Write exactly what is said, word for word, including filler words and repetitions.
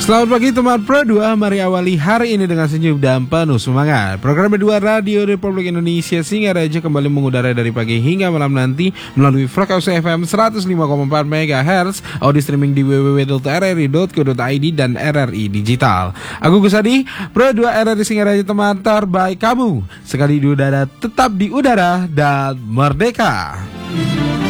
Selamat pagi teman Pro dua, mari awali hari ini dengan senyum dan penuh semangat. Program kedua Radio Republik Indonesia Singaraja kembali mengudara dari pagi hingga malam nanti melalui frekuensi F M seratus lima koma empat megahertz, audio streaming di w w w titik r r i titik co titik i d dan R R I Digital. Aku Gusadi, Pro dua R R I Singaraja, teman terbaik kamu. Sekali di udara, tetap di udara dan merdeka.